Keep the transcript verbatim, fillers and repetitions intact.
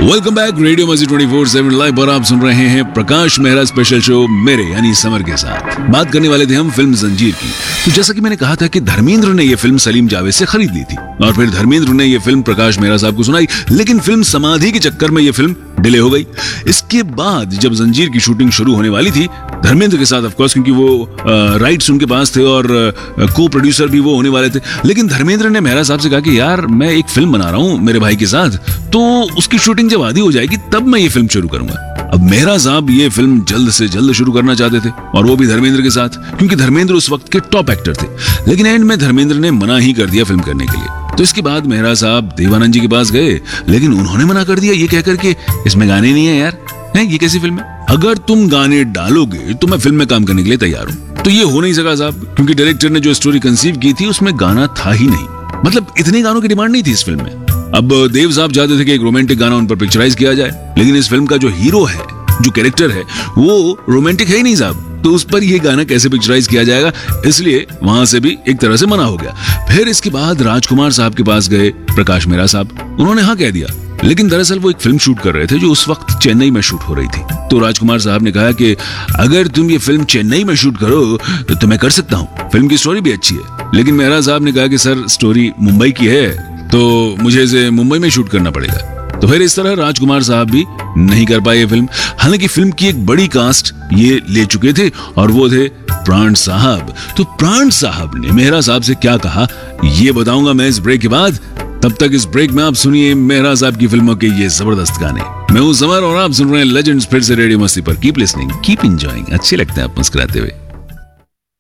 Welcome back radio मस्ती twenty four seven live पर आप सुन रहे हैं प्रकाश मेहरा स्पेशल शो मेरे यानी समर के साथ। बात करने वाले थे हम फिल्म जंजीर की। तो जैसा कि मैंने कहा था कि धर्मेंद्र ने यह फिल्म सलीम जावेद से खरीद ली थी और फिर धर्मेंद्र ने यह फिल्म प्रकाश मेहरा साहब को सुनाई, लेकिन फिल्म समाधि के चक्कर में यह फिल्म डिले हो गई। इसके बाद जब जंजीर की शूटिंग शुरू होने वाली थी धर्मेंद्र के साथ, ऑफ कोर्स, क्योंकि वो राइट्स उनके पास थे और को प्रोड्यूसर भी वो होने वाले थे, लेकिन धर्मेंद्र ने मेहरा साहब से कहा कि यार मैं एक फिल्म बना रहा हूँ मेरे भाई के साथ, तो उसकी शूटिंग जब आधी हो जाएगी तब मैं ये फिल्म शुरू करूंगा। अब मेहरा साहब ये फिल्म जल्द से जल्द शुरू करना चाहते थे और वो भी धर्मेंद्र के साथ, क्योंकि धर्मेंद्र उस वक्त के टॉप एक्टर थे। लेकिन एंड में धर्मेंद्र ने मना ही कर दिया फिल्म करने के लिए। तो इसके बाद मेहरा साहब देवानंद जी के पास गए, लेकिन उन्होंने मना कर दिया ये कहकर के इसमें गाने नहीं है यार, है ये कैसी फिल्म है, अगर तुम गाने डालोगे तो मैं फिल्म में काम करने के लिए तैयार हूँ। तो ये हो नहीं सका साहब, क्योंकि डायरेक्टर ने जो स्टोरी कंसीव की थी उसमें गाना था ही नहीं, मतलब इतने गानों की डिमांड नहीं थी इस फिल्म में। अब देव साहब चाहते थे कि एक रोमांटिक गाना उन पर पिक्चराइज किया जाए, लेकिन इस फिल्म का जो हीरो है, जो कैरेक्टर है, वो रोमांटिक है ही नहीं साहब, तो उस पर ये गाना कैसे पिक्चराइज किया जाएगा, इसलिए वहां से भी एक तरह से मना हो गया। फिर इसके बाद राजकुमार साहब के पास गए प्रकाश मेहरा साहब, उन्होंने हाँ कह दिया, लेकिन दरअसल वो एक फिल्म शूट कर रहे थे जो उस वक्त चेन्नई में शूट हो रही थी। तो राजकुमार साहब ने कहा कि अगर तुम ये फिल्म चेन्नई में शूट करो तो, तो मैं कर सकता हूँ, फिल्म की स्टोरी भी अच्छी है। लेकिन मेहरा साहब ने कहा कि सर स्टोरी मुंबई की है तो मुझे इसे मुंबई में शूट करना पड़ेगा। तो फिर इस तरह राजकुमार साहब भी नहीं कर पाए ये फिल्म। हालांकि फिल्म की एक बड़ी कास्ट ये ले चुके थे और वो थे प्राण साहब। तो प्राण साहब ने मेहरा साहब से क्या कहा ये बताऊंगा मैं इस ब्रेक के बाद। तब तक इस ब्रेक में आप सुनिए मेहरा साहब की फिल्मों के ये जबरदस्त गाने। मैं हूं समर और आप सुन रहे हैं लेजेंड्स फिर से रेडियो मस्ती पर। Keep listening, keep enjoying. अच्छे लगते हैं आप मुस्कुराते हुए।